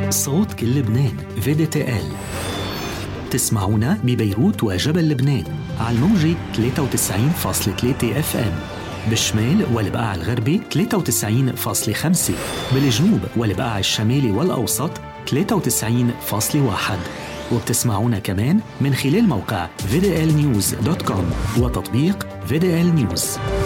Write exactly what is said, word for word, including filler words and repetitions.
صوت كل لبنان في دي تي إل. تسمعونا ببيروت وجبل لبنان على الموجة ثلاثة وتسعين فاصلة ثلاثة اف ام، بالشمال والبقاع الغربي ثلاثة وتسعين فاصلة خمسة، بالجنوب والبقاع الشمالي والأوسط ثلاثة وتسعين فاصلة واحد، وبتسمعونا كمان من خلال موقع في دي إل نيوز دوت كوم وتطبيق في دي إل نيوز.